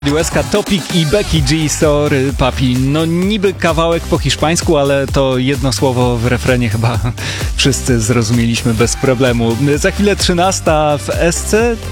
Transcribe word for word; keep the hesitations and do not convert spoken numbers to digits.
Łezka, Topic i Becky G, Sorry Papi. No niby kawałek po hiszpańsku, ale to jedno słowo w refrenie chyba wszyscy zrozumieliśmy bez problemu. Za chwilę trzynasta w Esce.